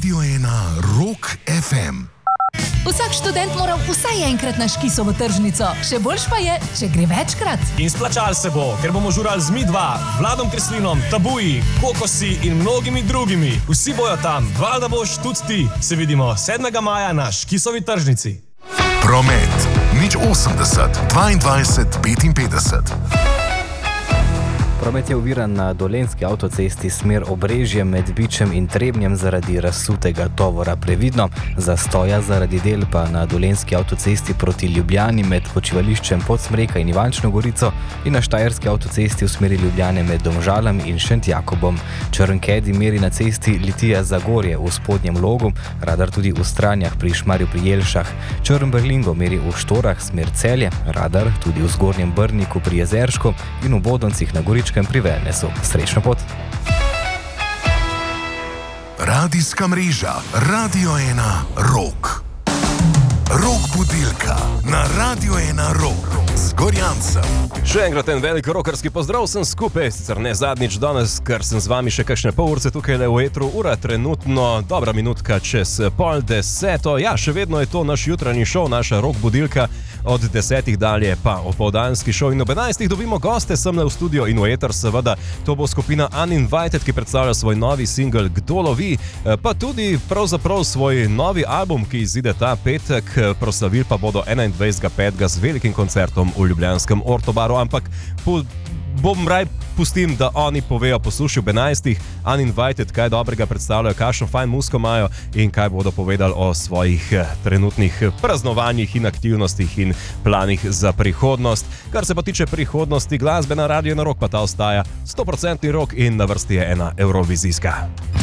Radio 1 Rock FM. Vsak študent mora vsaj enkrat na Škisovo tržnico. Še boljš pa je, če gre večkrat. In splačal se bo, ker bomo žurali z Mi2, Vladom Kreslinom, Tabuji, Kokosi in mnogimi drugimi. Vsi bojo tam, valjda boš tudi ti. Se vidimo 7. maja na Škisovi tržnici. Promet, 080 22 55. Promet je oviran na Dolenjski avtocesti smer Obrežje med Bičem in Trebnjem zaradi razsutega tovora. Previdno, zastoja zaradi del pa na Dolenjski avtocesti proti Ljubljani med počivališčem Podsmreka in Ivančno Gorico in na Štajerski avtocesti v smeri Ljubljane med Domžalami in Šentjakobom. Črnkedi meri na cesti Litija-Zagorje v Spodnjem Logu, radar tudi v Stranjah pri Šmarju pri Jelšah. Črn-Berlingo meri v Štorah smer Celje, radar tudi v Zgornjem Brniku pri Jezeršku in v Bodoncih na Goričkem pri Velnesu. Srečno pot! Radijska mreža Radio 1 Rock. Rock budilka na Radio 1 Rock z Gorjancem. Še enkrat en velik rokerski pozdrav sem skupaj, sicer ne zadnjič danes, ker sem z vami še kakšne pol urce tukaj le v etru, ura trenutno dobra minutka čez 9:30. Ja, še vedno je to naš jutranji šov, naša rock budilka, od 10 dalje pa opoldanski šov in ob 11 dobimo goste semle v studio in v eter, seveda to bo skupina Uninvited, ki predstavlja svoj novi singel Kdo lovi, pa tudi pravzaprav svoj novi album, ki izide ta petek, proslavili pa bodo 21.5. z velikim koncertom v ljubljanskem Ortobaru, ampak bom raj pustim, da oni povejo, poslušaj ob 11. Uninvited, kaj dobrega predstavljajo, kakšno fajn muziko imajo in kaj bodo povedali o svojih trenutnih praznovanjih in aktivnostih in planih za prihodnost. Kar se pa tiče prihodnosti glasbe na Radio 1 Rock, pa ta ostaja 100% rock in na vrsti je ena Eurovizijska.